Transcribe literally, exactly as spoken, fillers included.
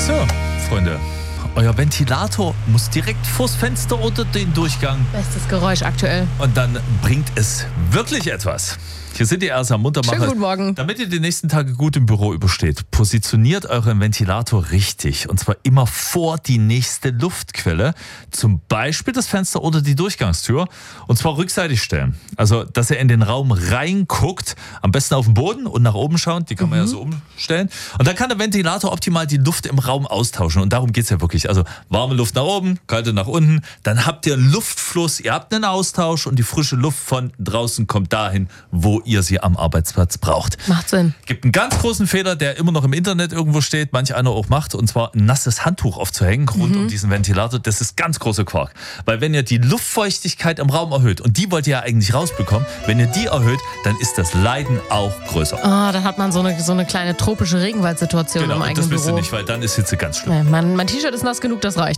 So, Freunde, euer Ventilator muss direkt vors Fenster oder den Durchgang. Bestes Geräusch aktuell. Und dann bringt es wirklich etwas. Hier sind die Ersa Muntermacher. Schönen guten Morgen. Damit ihr die nächsten Tage gut im Büro übersteht, positioniert euren Ventilator richtig. Und zwar immer vor die nächste Luftquelle. Zum Beispiel das Fenster oder die Durchgangstür. Und zwar rückseitig stellen. Also, dass ihr in den Raum reinguckt. Am besten auf den Boden und nach oben schauen. Die kann man mhm. ja so umstellen. Und dann kann der Ventilator optimal die Luft im Raum austauschen. Und darum geht es ja wirklich. Also warme Luft nach oben, kalte nach unten. Dann habt ihr Luftfluss. Ihr habt einen Austausch. Und die frische Luft von draußen kommt dahin, wo ihr sie am Arbeitsplatz braucht. Macht Sinn. Gibt einen ganz großen Fehler, der immer noch im Internet irgendwo steht, manch einer auch macht, und zwar ein nasses Handtuch aufzuhängen rund mhm. um diesen Ventilator. Das ist ganz großer Quark. Weil wenn ihr die Luftfeuchtigkeit im Raum erhöht, und die wollt ihr ja eigentlich rausbekommen, wenn ihr die erhöht, dann ist das Leiden auch größer. Oh, dann hat man so eine, so eine kleine tropische Regenwaldsituation genau, im eigenen Büro. Genau, das wisst ihr Büro. nicht, weil dann ist Hitze ganz schlimm. Nee, mein mein T-Shirt ist nass genug, das reicht.